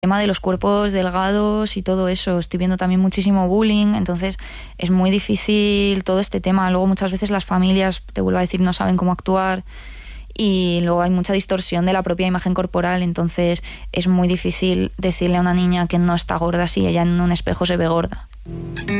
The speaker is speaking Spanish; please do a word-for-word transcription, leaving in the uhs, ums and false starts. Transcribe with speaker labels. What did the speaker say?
Speaker 1: tema de los cuerpos delgados y todo eso. Estoy viendo también muchísimo bullying, entonces es muy difícil todo este tema. Luego muchas veces las familias, te vuelvo a decir, no saben cómo actuar y luego hay mucha distorsión de la propia imagen corporal, entonces es muy difícil decirle a una niña que no está gorda si ella en un espejo se ve gorda.